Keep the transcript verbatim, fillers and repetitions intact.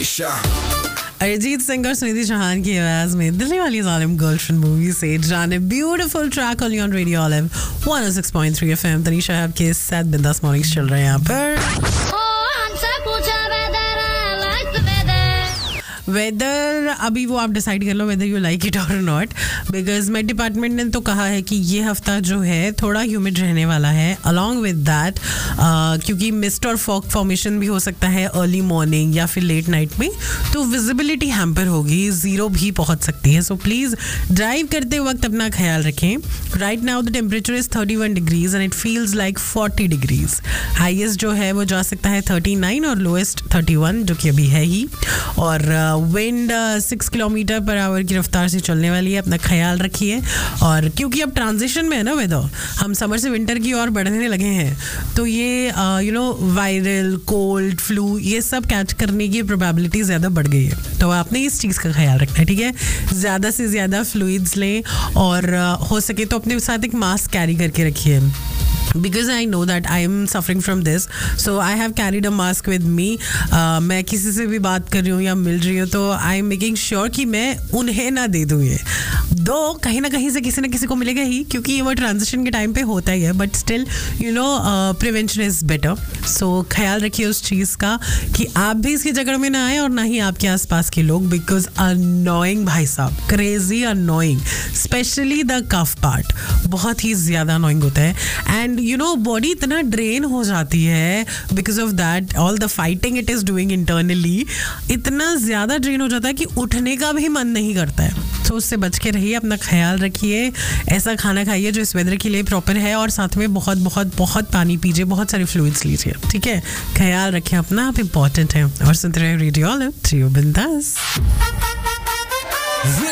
तनीषा। अरिजीत सिंह और सुनिधि चौहान की आवाज में दिल्ली वाली जालिम गर्लफ्रेंड मूवी से जाने beautiful track on on radio olive one O six point three FM. Tanisha आपके साथ बिंदास मॉर्निंग्स चल रहे हैं यहाँ पर। वेदर अभी वो आप डिसाइड कर लो वेदर यू लाइक इट और नॉट, बिकॉज मेट डिपार्टमेंट ने तो कहा है कि ये हफ्ता जो है थोड़ा ह्यूमिड रहने वाला है। अलॉन्ग विद दैट क्योंकि मिस्ट और फॉग फॉर्मेशन भी हो सकता है अर्ली मॉर्निंग या फिर लेट नाइट में, तो विजिबिलिटी हैम्पर होगी, जीरो भी पहुंच सकती है। सो प्लीज़ ड्राइव करते वक्त अपना ख्याल रखें। Right now the temperature is thirty one degrees and it feels like forty degrees. Highest जो है वो जा सकता है थर्टी नाइन और लोएस्ट थर्टी वन, जो कि अभी है ही। और wind six kilometre per hour की रफ्तार से चलने वाली है, अपना ख्याल रखिए। और क्योंकि अब ट्रांजिशन में है ना वेदर, हम समर से विंटर की ओर बढ़ने लगे हैं, तो ये you know viral cold flu ये सब कैच करने की प्रोबेबिलिटी ज़्यादा बढ़ गई है। तो आपने इस चीज़ का ख्याल रखना है, ठीक है। ज़्यादा से ज़्यादा फ्लूइड्स लें और uh, हो सके तो अपने साथ एक मास्क कैरी करके रखिए, because I know that I am suffering from this, so I have carried a mask with me. uh, मैं किसी से भी बात कर रही हूँ या मिल रही हूँ तो I am making sure कि मैं उन्हें ना दे दूँ ये, दो कहीं ना कहीं से किसी ना किसी को मिलेगा ही, क्योंकि ये वो ट्रांजिशन के टाइम पे होता ही है। But still you know prevention is better. सो ख्याल रखिए उस चीज़ का कि आप भी इसकी जगह में ना आए और ना ही आपके आसपास के लोग, बिकॉज अनोइंग भाई साहब, crazy annoying, specially the cough part बहुत ही ज़्यादा अनोइंग होता है। एंड यू नो बॉडी इतना ड्रेन हो जाती है because of that all the fighting it is doing internally, इतना ज़्यादा ड्रेन हो जाता है कि उठने का भी मन नहीं करता है। तो उससे बच के रहिए, अपना ख्याल रखिए, ऐसा खाना खाइए जो इस वेदर के लिए प्रॉपर है, और साथ में बहुत बहुत बहुत पानी पीजिए, बहुत सारे फ्लूइड्स लीजिए, ठीक है। ख्याल रखें अपना, आप इम्पॉर्टेंट है। और सुनते रहे रेडियो ऑलिव, बिंदास।